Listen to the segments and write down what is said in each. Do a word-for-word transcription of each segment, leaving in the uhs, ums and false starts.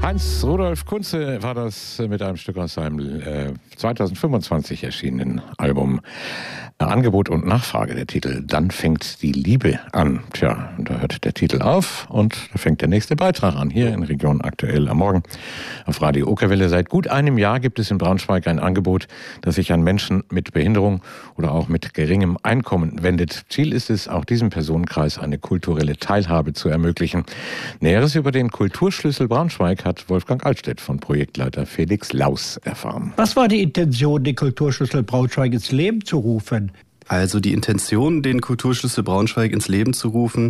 Heinz-Rudolf Kunze war das mit einem Stück aus seinem äh, zweitausendfünfundzwanzig erschienenen Album äh, Angebot und Nachfrage, der Titel Dann fängt die Liebe an. Tja, und da hört der Titel auf und da fängt der nächste Beitrag an, hier in Region Aktuell am Morgen auf Radio Okerwelle. Seit gut einem Jahr gibt es in Braunschweig ein Angebot, das sich an Menschen mit Behinderung oder auch mit geringem Einkommen wendet. Ziel ist es, auch diesem Personenkreis eine kulturelle Teilhabe zu ermöglichen. Näheres über den Kulturschlüssel Braunschweig hat Wolfgang Altstedt von Projektleiter Felix Laus erfahren. Was war die Intention, den Kulturschlüssel Braunschweig ins Leben zu rufen? Also die Intention, den Kulturschlüssel Braunschweig ins Leben zu rufen,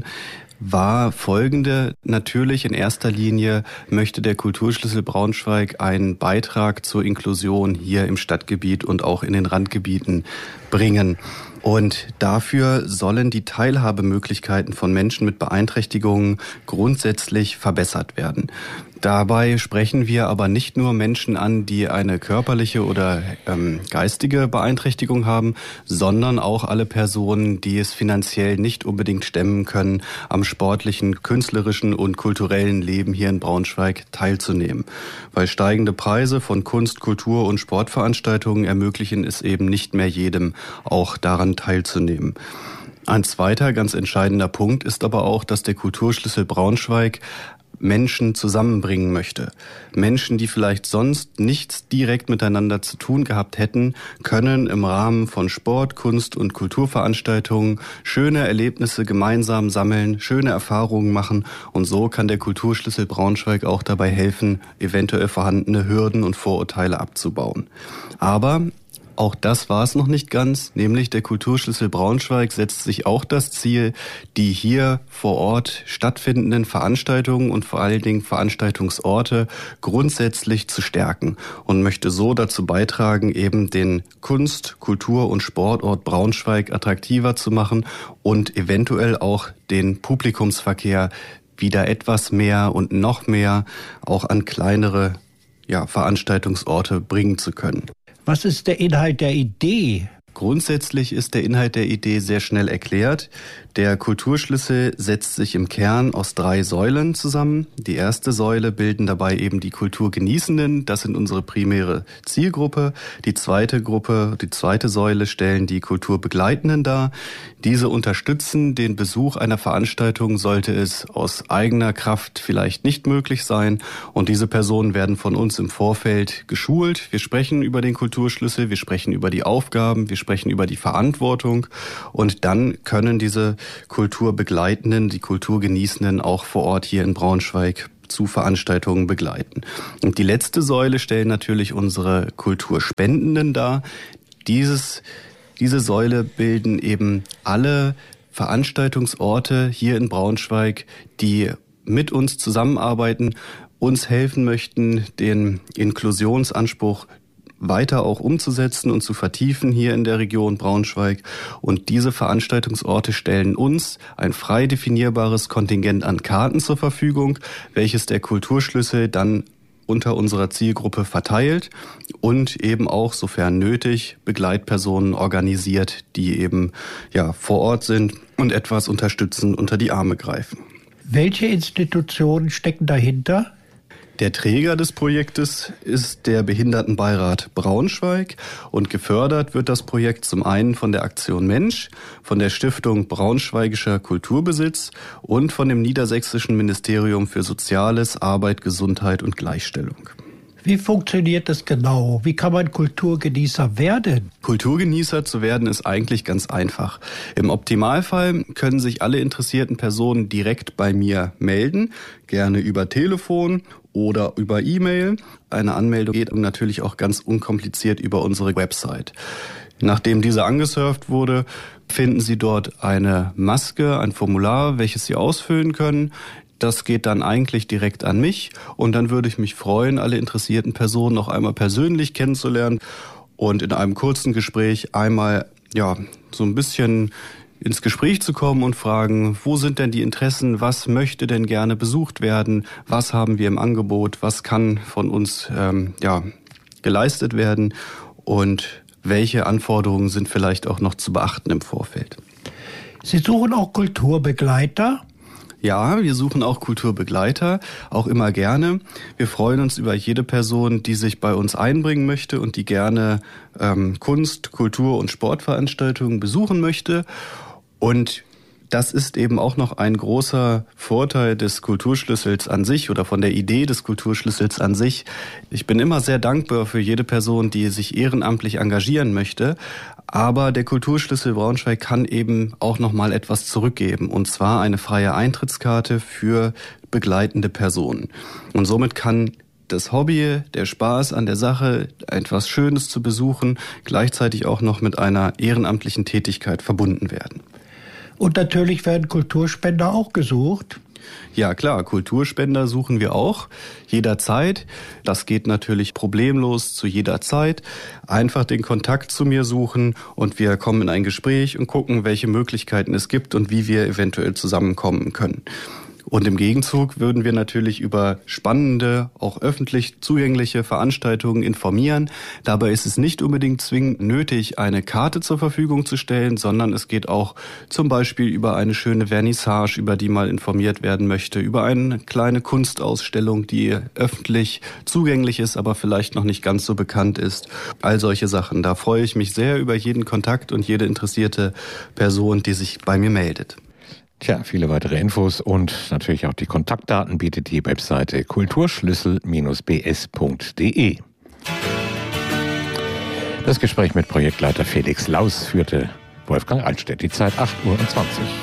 war folgende. Natürlich in erster Linie möchte der Kulturschlüssel Braunschweig einen Beitrag zur Inklusion hier im Stadtgebiet und auch in den Randgebieten bringen. Und dafür sollen die Teilhabemöglichkeiten von Menschen mit Beeinträchtigungen grundsätzlich verbessert werden. Dabei sprechen wir aber nicht nur Menschen an, die eine körperliche oder ähm, geistige Beeinträchtigung haben, sondern auch alle Personen, die es finanziell nicht unbedingt stemmen können, am sportlichen, künstlerischen und kulturellen Leben hier in Braunschweig teilzunehmen. Weil steigende Preise von Kunst-, Kultur- und Sportveranstaltungen ermöglichen es eben nicht mehr jedem, auch daran teilzunehmen. Ein zweiter ganz entscheidender Punkt ist aber auch, dass der Kulturschlüssel Braunschweig Menschen zusammenbringen möchte. Menschen, die vielleicht sonst nichts direkt miteinander zu tun gehabt hätten, können im Rahmen von Sport, Kunst und Kulturveranstaltungen schöne Erlebnisse gemeinsam sammeln, schöne Erfahrungen machen und so kann der Kulturschlüssel Braunschweig auch dabei helfen, eventuell vorhandene Hürden und Vorurteile abzubauen. Aber auch das war es noch nicht ganz, nämlich der Kulturschlüssel Braunschweig setzt sich auch das Ziel, die hier vor Ort stattfindenden Veranstaltungen und vor allen Dingen Veranstaltungsorte grundsätzlich zu stärken und möchte so dazu beitragen, eben den Kunst-, Kultur- und Sportort Braunschweig attraktiver zu machen und eventuell auch den Publikumsverkehr wieder etwas mehr und noch mehr auch an kleinere ja, Veranstaltungsorte bringen zu können. Was ist der Inhalt der Idee? Grundsätzlich ist der Inhalt der Idee sehr schnell erklärt. Der Kulturschlüssel setzt sich im Kern aus drei Säulen zusammen. Die erste Säule bilden dabei eben die Kulturgenießenden. Das sind unsere primäre Zielgruppe. Die zweite Gruppe, die zweite Säule stellen die Kulturbegleitenden dar. Diese unterstützen den Besuch einer Veranstaltung, sollte es aus eigener Kraft vielleicht nicht möglich sein. Und diese Personen werden von uns im Vorfeld geschult. Wir sprechen über den Kulturschlüssel, wir sprechen über die Aufgaben, wir sprechen über die Verantwortung. Und dann können diese Kulturbegleitenden, die Kulturgenießenden auch vor Ort hier in Braunschweig zu Veranstaltungen begleiten. Und die letzte Säule stellen natürlich unsere Kulturspendenden dar. Dieses, diese Säule bilden eben alle Veranstaltungsorte hier in Braunschweig, die mit uns zusammenarbeiten, uns helfen möchten, den Inklusionsanspruch weiter auch umzusetzen und zu vertiefen hier in der Region Braunschweig. Und diese Veranstaltungsorte stellen uns ein frei definierbares Kontingent an Karten zur Verfügung, welches der Kulturschlüssel dann unter unserer Zielgruppe verteilt und eben auch, sofern nötig, Begleitpersonen organisiert, die eben ja vor Ort sind und etwas unterstützend unter die Arme greifen. Welche Institutionen stecken dahinter? Der Träger des Projektes ist der Behindertenbeirat Braunschweig und gefördert wird das Projekt zum einen von der Aktion Mensch, von der Stiftung Braunschweigischer Kulturbesitz und von dem Niedersächsischen Ministerium für Soziales, Arbeit, Gesundheit und Gleichstellung. Wie funktioniert das genau? Wie kann man Kulturgenießer werden? Kulturgenießer zu werden ist eigentlich ganz einfach. Im Optimalfall können sich alle interessierten Personen direkt bei mir melden, gerne über Telefon oder über E-Mail. Eine Anmeldung geht natürlich auch ganz unkompliziert über unsere Website. Nachdem diese angesurft wurde, finden Sie dort eine Maske, ein Formular, welches Sie ausfüllen können. Das geht dann eigentlich direkt an mich und dann würde ich mich freuen, alle interessierten Personen noch einmal persönlich kennenzulernen und in einem kurzen Gespräch einmal ja so ein bisschen ins Gespräch zu kommen und fragen, wo sind denn die Interessen, was möchte denn gerne besucht werden, was haben wir im Angebot, was kann von uns ähm, ja geleistet werden und welche Anforderungen sind vielleicht auch noch zu beachten im Vorfeld. Sie suchen auch Kulturbegleiter? Ja, wir suchen auch Kulturbegleiter, auch immer gerne. Wir freuen uns über jede Person, die sich bei uns einbringen möchte und die gerne ähm, Kunst-, Kultur- und Sportveranstaltungen besuchen möchte. Und das ist eben auch noch ein großer Vorteil des Kulturschlüssels an sich oder von der Idee des Kulturschlüssels an sich. Ich bin immer sehr dankbar für jede Person, die sich ehrenamtlich engagieren möchte. Aber der Kulturschlüssel Braunschweig kann eben auch noch mal etwas zurückgeben. Und zwar eine freie Eintrittskarte für begleitende Personen. Und somit kann das Hobby, der Spaß an der Sache, etwas Schönes zu besuchen, gleichzeitig auch noch mit einer ehrenamtlichen Tätigkeit verbunden werden. Und natürlich werden Kulturspender auch gesucht. Ja klar, Kulturspender suchen wir auch jederzeit. Das geht natürlich problemlos zu jeder Zeit. Einfach den Kontakt zu mir suchen und wir kommen in ein Gespräch und gucken, welche Möglichkeiten es gibt und wie wir eventuell zusammenkommen können. Und im Gegenzug würden wir natürlich über spannende, auch öffentlich zugängliche Veranstaltungen informieren. Dabei ist es nicht unbedingt zwingend nötig, eine Karte zur Verfügung zu stellen, sondern es geht auch zum Beispiel über eine schöne Vernissage, über die mal informiert werden möchte, über eine kleine Kunstausstellung, die öffentlich zugänglich ist, aber vielleicht noch nicht ganz so bekannt ist. All solche Sachen. Da freue ich mich sehr über jeden Kontakt und jede interessierte Person, die sich bei mir meldet. Tja, viele weitere Infos und natürlich auch die Kontaktdaten bietet die Webseite kulturschlüssel b s punkt d e. Das Gespräch mit Projektleiter Felix Laus führte Wolfgang Altstedt. Die Zeit acht Uhr zwanzig.